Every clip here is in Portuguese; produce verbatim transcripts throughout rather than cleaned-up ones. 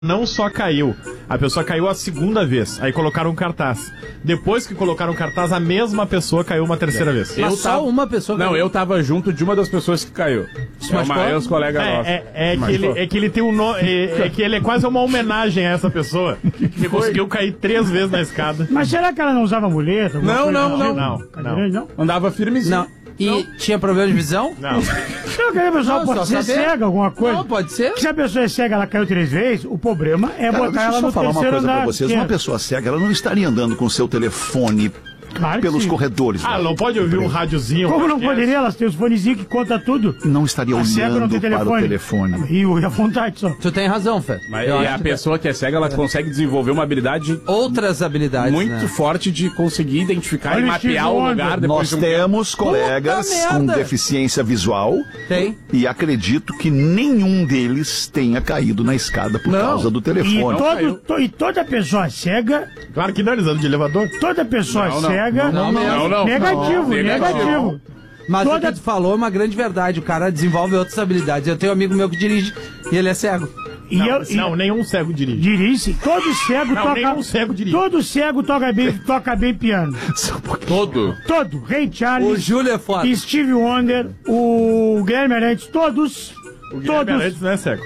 não só caiu, a pessoa caiu a segunda vez. Aí colocaram um cartaz. Depois que colocaram o cartaz, a mesma pessoa caiu uma terceira vez. Mas Eu só tava... uma pessoa Não, caiu. eu tava junto de uma das pessoas que caiu. É uma ex-colega É, nossa. é, é, que ele, é que ele tem um no... é, é que ele é quase uma homenagem a essa pessoa. Que conseguiu cair três vezes na escada. Mas será que ela não usava muleta? Não, não, não. Não, não. não. Andava firmezinho. Não. E não. Tinha problema de visão? Não. Será que a pessoa Não, pode só ser saber. cega, alguma coisa? Não, pode ser. Se a pessoa é cega, ela caiu três vezes, o problema é Cara, botar deixa eu ela só no falar uma terceiro coisa andar. pra vocês. que Uma é- pessoa cega, ela não estaria andando com o seu telefone Claro que pelos sim. corredores. Ah, né? não pode ouvir um rádiozinho. Como não podcast. poderia? Elas têm os fonezinhos que conta tudo. Não estaria A cega não olhando tem para o telefone. telefone. E o- e a vontade só. Tu tem razão, Fê. Mas Eu e acho a que pessoa que é cega, ela consegue desenvolver uma habilidade outras habilidades, muito né? forte de conseguir identificar Olha e o mapear Steve o Wonder. lugar depois Nós de um temos colegas com merda. deficiência visual Tem. e acredito que nenhum deles tenha caído na escada por Não. causa do E, telefone. todo, to- e toda pessoa cega, Claro que não, eles andam de elevador. toda pessoa Não, não. cega, Não, não, não, não. negativo, Não, negativo. negativo. Mas Toda- o que tu falou é uma grande verdade. O cara desenvolve outras habilidades. Eu tenho um amigo meu que dirige e ele é cego. E Não, eu, e- não, nenhum cego dirige. dirige, todo cego Não, toca. nenhum cego dirige. Todo cego toca bem, toca bem piano. todo. Todo. Ray O Charles, Júlio é foda. Steve Wonder, o Guilherme Arantes, todos. O Guilherme todos. Arantes não é cego.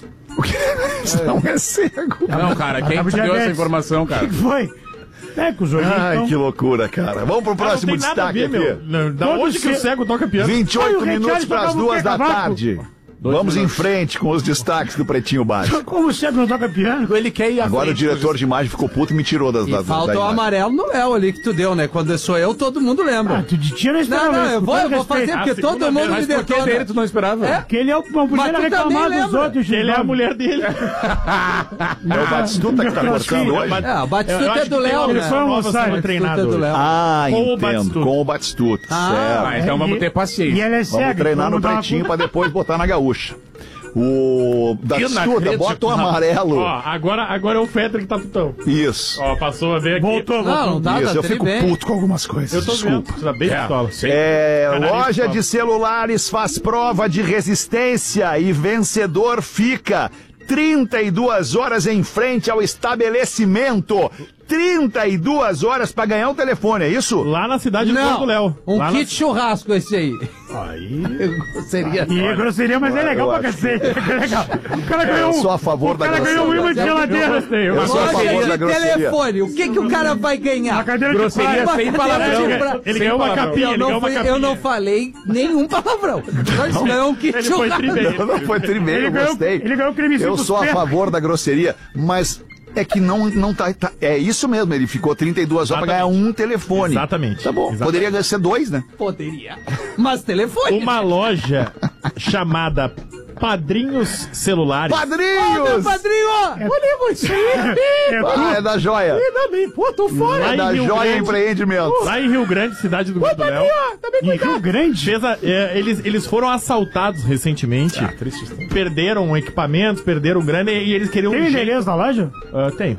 Não é cego. Não, cara, quem tava te deu diabetes. essa informação, O cara? que foi? É, com os olhinhos. Ai, então. que loucura, cara. Vamos pro Ah, próximo não tem nada a destaque ver, aqui. meu. Não, da Todo onde que o ce- cego toca piano? vinte e Ai, oito o Ray minutos Charles para as tocava o duas quê, da cavaco? tarde. Vamos em frente com os destaques do Pretinho Básico. Como o cego não toca piano? Ele quer ir à Agora o frente, diretor de imagem ficou puto e me tirou das E da, falta da o imagem. amarelo no Léo ali que tu deu, né? Quando sou eu, todo mundo Ah, lembra. tu de tira esse Não, não, eu vou, eu vou fazer, porque A todo segunda mundo vez, me Mas por que detona. dele tu não esperava? É? Porque ele é o não Mas podia tu reclamar também dos lembra. outros. Ele é a Gilmar. mulher dele. É o Batistuta que tá cortando hoje? É, o Batistuta Eu é acho do que tem Léo, uma né? Ele foi almoçar, nova sendo ele treinado é do hoje. Léo. Ah, Com o entendo. Batistuta. Com o Batistuta. Ah, certo. Ah, então vamos E- ter E paciência. ela é Vamos cega. treinar então no não dá uma pretinho culpa. pra depois botar na gaúcha. O Batistuta, Inacreditável. bota o amarelo. Ó, agora, agora é o Fetter que tá putão. Isso. Ó, passou a ver aqui. Voltou, voltou. Não, não tá, Isso, tá eu tri fico bem. puto com algumas coisas. Eu tô Desculpa. vendo. Você tá bem pistola. É, Canalista loja top. de celulares faz prova de resistência e vencedor fica trinta e duas horas em frente ao estabelecimento. trinta e duas horas pra ganhar um telefone, é isso? Lá na cidade do Não, do Léo. um Lá kit churrasco esse aí. Aí. Seria. E é grosseria, mas é legal eu pra acho. cacete. É legal. O cara ganhou Eu um. sou a favor o da cara ganhou um grosseria. imã de Eu geladeira. gostei. Eu Eu sou a Loja favor da de grosseria. telefone, o que que o cara vai ganhar? A cadeira de Grosseria praia. sem Cadeira palavrão. de pra- Ele Sem ganhou uma palavrão. capinha. Eu Ele não, ganhou uma fui- capinha. eu não falei nenhum palavrão. Nós ganhamos um kit Ele foi churrasco. tri bem. Não, não foi primeiro, Ele eu ganhou- gostei. ele ganhou o creme Eu cinco sou a pés. favor da grosseria, mas é que não, não tá, tá- É isso mesmo, ele ficou trinta e duas horas pra ganhar Exatamente. um telefone. Exatamente. Tá bom, Exatamente. poderia ser dois, né? Poderia. Mas telefone. Uma loja chamada Padrinhos Celulares. Ô, meu Padrinhos! padrinho! Olha isso aí! É Ah, tu. é da joia. Pô, tô fora! Lá É em da Rio joia Grande. empreendimentos. Lá em Rio Grande, cidade do Grupo do Léo. Em Rio Grande. Fez a- é, eles, eles foram assaltados recentemente. Perderam equipamentos, perderam grana e, e eles queriam. Tem um jeito- endereço na loja? Ah, tenho.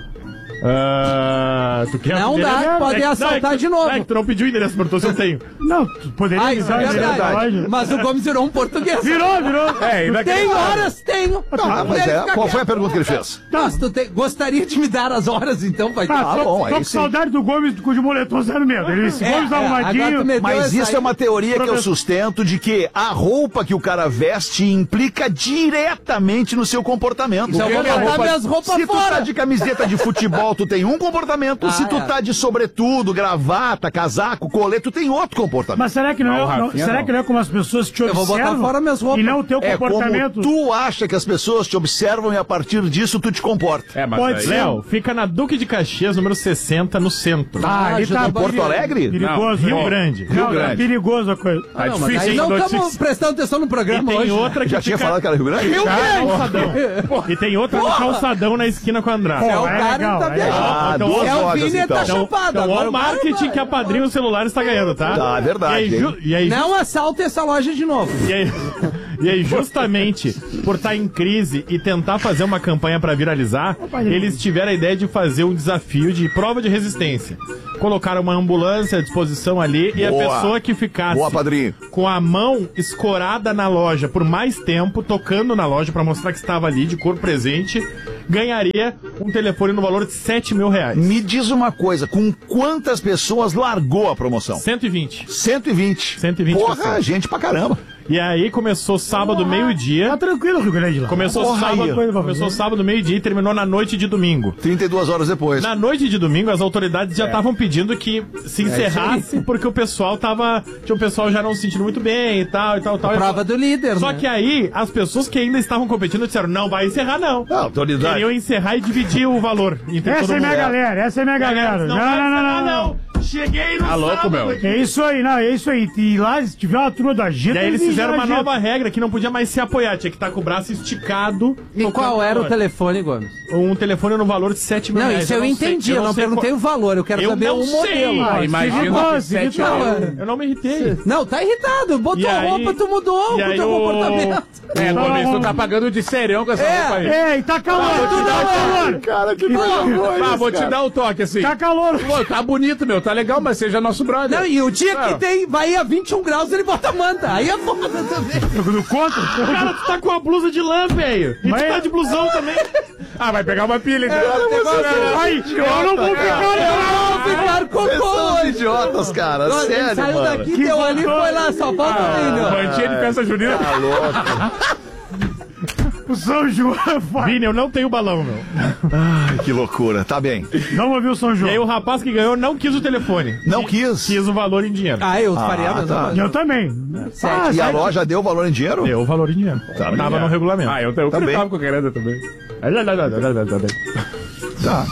Ah, tu quer Não o endereço? dá, podem É que- assaltar não, é que- de novo. É que tu não pediu o endereço, perguntou se eu tenho. Não, tu poderia Ah, me isso dar o é endereço da verdade. loja. Mas o Gomes virou um português. Virou, virou. É, ainda Tem horas? Tenho. Não, Ah, mas ele é, fica qual foi a quieto. pergunta que ele fez? Não, se tu tem- gostaria de me dar as horas, então vai ter. Ah, tô, bom, tô aí com sim. saudade do Gomes com o de moletom zero medo. Ele, esse É, Gomes é, arrumadinho. agora tu meteu Mas essa isso aí. é uma teoria que eu Professor- sustento de que a roupa que o cara veste implica diretamente no seu comportamento. Então eu vou Porque a botar roupa- minhas roupas Se tu fora. tá de camiseta de futebol, tu tem um comportamento. Ah, Se tu é. tá de sobretudo, gravata, casaco, colete, tu tem outro comportamento. Mas será que não, Não, é, não- Rafinha, será não. que não é como as pessoas te Eu vou observam? botar fora minhas roupas. E não o teu É comportamento? como tu acha que as pessoas te observam e a partir disso tu te comporta. É, mas Pode aí- ser. Léo, fica na Duque de Caxias, número sessenta, no centro. Ah, ali ajuda tá a Porto Alegre? perigoso. Rio Não, Grande. Não, Rio é Grande. perigoso a coisa. Tá Não, mas difícil, aí hein, não notícia. estamos prestando atenção no E programa tem hoje. outra que Já tinha fica falado que era Rio Grande? Rio cá no Grande! calçadão. E tem outra no calçadão na esquina com a Andrade. É o É cara legal, que tá é viajando. Ah, Então, duas é o lojas Vini então. tá Então, chapado. então Agora olha o o cara marketing vai. que a Padrinho Celulares tá ganhando, tá? Tá, é verdade, E aí, hein? ju- e aí, Não assalte essa loja de novo. e aí, E aí, justamente por estar em crise e tentar fazer uma campanha pra viralizar, eles tiveram a ideia de fazer um desafio de prova de resistência. Colocaram uma ambulância à disposição ali e Boa. a pessoa que ficasse Boa, padrinho. com a mão escorada na loja por mais tempo, tocando na loja pra mostrar que estava ali de corpo presente, ganharia um telefone no valor de sete mil reais. Me diz uma coisa, com quantas pessoas largou a promoção? cento e vinte. cento e vinte. cento e vinte Porra, pessoas. gente pra caramba. E aí começou sábado, meio-dia. Tá tranquilo, Rio Grande lá. Começou Porra, sábado, aí, começou sábado, meio-dia e terminou na noite de domingo. trinta e duas horas depois. Na noite de domingo, as autoridades já estavam pedindo que se encerrasse, porque o pessoal tava. Tinha o pessoal já não se sentindo muito bem e tal, e tal, tal. Prova do líder, Só né? que aí, as pessoas que ainda estavam competindo disseram: não vai encerrar, não. Ah, autoridade. Queriam encerrar e dividir o valor. entre todo Essa é mundo. minha galera, essa é minha galera. Não, Não, vai não, não, encerrar, não, não. Cheguei no Tá louco, sábado meu. aqui. É isso aí, não, é isso aí. E lá, se tiver uma turma da Gita... E aí eles fizeram uma Gita. nova regra que não podia mais se apoiar, tinha que estar com o braço esticado. E qual era o telefone, Gomes? Um telefone no valor de sete mil Não, reais. isso eu, sei- entendi, eu não, sei perguntei qual- o valor, eu quero Eu saber não o sei. modelo. Ah, imagina irritou, que se sete irritou. euros. Eu não me irritei. Não, tá irritado, botou E aí- roupa, tu mudou e o aí teu o- comportamento. É, Gomes, tu tá pagando de serião com essa É, roupa aí. Ei, tá calor, Ah, vou te tá dar calor. Cara, que vergonha. Ah, vou te dar o toque assim. Tá calor. Pô, tá bonito, meu, tá legal, mas seja nosso brother. Não, e o dia que Ah. tem, vai a vinte e um graus, ele bota manta. Aí é foda também. Do contra? Cara, tu tá com a blusa de lã, velho. E Mas- tu tá de blusão também. Ah, vai pegar uma pilha, então. Ai, eu não vou ficar... Não, ficar Vocês cocô são hoje. idiotas, cara. Agora, ele Sério, saiu mano. daqui, deu ali e foi lá, só falta o milho. Bantinha de festa junina. Tá louco. O São João é foda. Vini, eu não tenho balão, meu. Ai, que loucura. Tá bem. Não ouviu o São E João. aí o rapaz que ganhou não quis o telefone. Não quis. Quis o valor em dinheiro. Ah, eu faria a Ah, mesma tá. coisa. Eu também. Sete. E a loja deu o valor em dinheiro? Deu o valor em dinheiro. Tá, Tava no regulamento. Ah, eu, eu Também. tava com a querida também. Tá.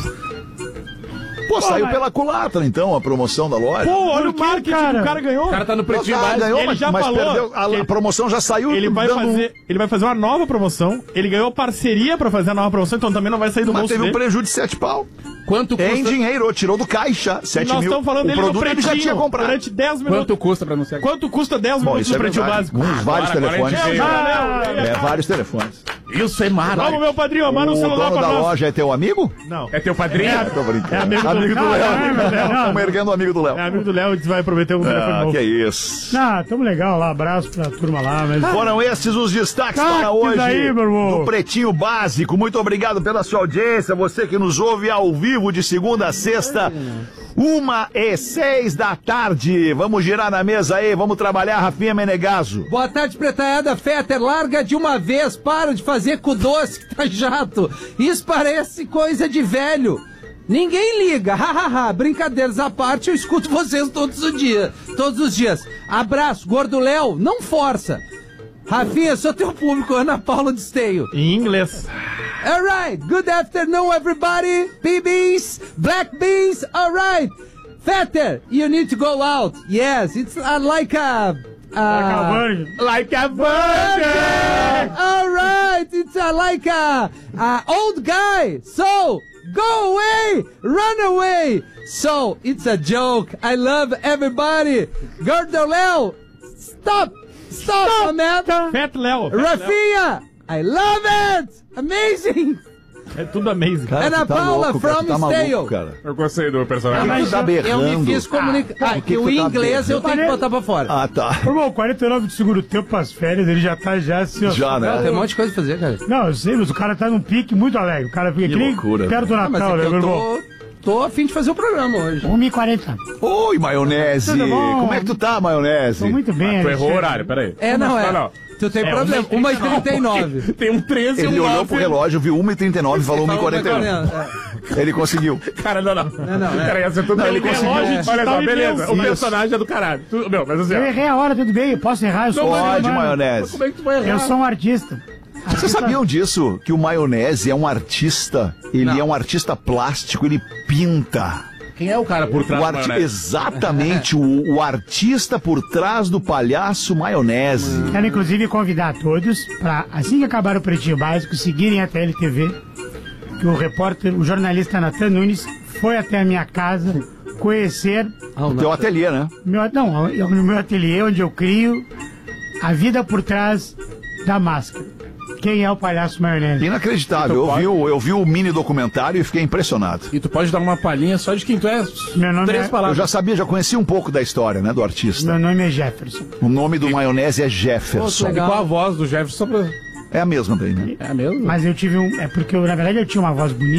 Pô, saiu mas- pela culatra, então, a promoção da loja. Pô, olha o Por que, marketing cara? que o cara ganhou. O cara tá no Não, pretinho tá, básico. ganhou, ele mas, já mas falou perdeu. A, que a promoção já saiu. Ele vai, dando um- fazer, ele vai fazer uma nova promoção. Ele ganhou parceria pra fazer a nova promoção, então também não vai sair do Mas bolso teve um dele. prejuízo de sete pau. Quanto custa? Em dinheiro, tirou do caixa. E sete nós mil. estamos falando o dele no produto ele pretinho já tinha comprado. durante dez minutos. Quanto custa pra anunciar? Quanto custa dez Bom, minutos isso no é pretinho verdade. básico? Uns vários Agora, agora a telefones. gente veio. É, vários telefones. Isso é maravilhoso. Vamos, meu padrinho, O manda um celular dono pra da nós. loja é teu amigo? Não. É teu padrinho? Tô brincando. É amigo do- amigo do Não, Léo. não, não, não, não. Estamos erguendo o amigo do Léo. É amigo do Léo, que vai prometer um telefone Ah, novo. que é isso. Ah, tamo legal lá, abraço pra turma lá, mas... Foram esses os destaques Destaques para hoje aí, meu irmão. do Pretinho Básico. Muito obrigado pela sua audiência, você que nos ouve ao vivo de segunda a sexta, uma e seis da tarde. Vamos girar na mesa aí, vamos trabalhar, Rafinha Menegaso. Boa tarde, pretaiada. Fetter, larga de uma vez, para de fazer com doce que tá jato. Isso parece coisa de velho. Ninguém liga, hahaha, brincadeiras à parte, eu escuto vocês todos os dias, todos os dias. Abraço, Gordo Léo, não força. Rafinha, sou teu público, Ana Paula de Esteio. Em inglês. Alright, good afternoon everybody, P Bs, Black Beans, alright. Fetter, you need to go out. Yes, it's uh, like a... Uh, Acabando. Like a Okay. All right, it's uh, like a, a old guy. So go away, run away. So it's a joke. I love everybody. Gordo Léo, stop, stop, my man. Fat Léo. Fat Léo. Rafinha, I love it. Amazing. É tudo amazing. Cara, Ana tu tá Paula louco, cara, from tu tá maluco, Stale. cara. Eu gostei do personagem. Mas tu tá berrando. Eu me fiz comunicar. Ah, por que que tu o tá inglês eu berrando? tenho que botar pra fora. Ah, tá. Ô, irmão, quarenta e nove de segundo tempo pras férias, ele já tá já assim, ó. Já, Não, tem né? um monte de coisa pra fazer, cara. Não, eu sei, mas o cara tá num pique muito alegre. O cara fica Que que nem loucura, perto do Ah, mas Natal, é né, que meu eu irmão? tô, tô a fim de fazer o programa hoje. uma e quarenta. Oi, maionese. Tudo bom? Como é que tu tá, maionese? Tô muito bem, Tu errou o Alexandre. horário, peraí. É, não é. Não, não. Tu tem É, problema. uma e trinta e nove. Tem um treze e Ele um olhou nove. pro relógio, viu uma e trinta e nove e falou uma e quarenta e um. É. Ele conseguiu. Cara, não, não. Não, não, é. Peraí, acertou Não, tudo. ele conseguiu. Olha Relógio só, digital e beleza. O Deus. personagem é do caralho. Tu, meu, mas assim, Eu ó. errei a hora, tudo bem, eu posso errar, eu sou um ser Pode, humano. maionese. Como é que tu vai errar? Eu sou um artista. Vocês sabiam disso? Que o maionese é um artista. Ele Não. é um artista plástico, ele pinta. Quem é o cara por trás O do arti- maionese? Exatamente, o, o artista por trás do palhaço maionese. Quero inclusive convidar todos para, assim que acabar o Pretinho Básico, seguirem a T L T V, que o repórter, o jornalista Natan Nunes, foi até a minha casa conhecer O teu ateliê, né? meu, não, no meu ateliê onde eu crio a vida por trás da máscara. Quem é o palhaço maionese? Inacreditável. Eu vi, o, eu vi o mini documentário e fiquei impressionado. E tu pode dar uma palhinha só de quem tu é. Meu nome Três é... palavras. Eu já sabia, já conhecia um pouco da história, né, do artista. Meu nome é Jefferson. O nome do maionese é Jefferson. E qual a voz do Jefferson? Pra... É a mesma daí, né? É a mesma? Mas eu tive um... É porque, eu, na verdade, eu tinha uma voz bonita.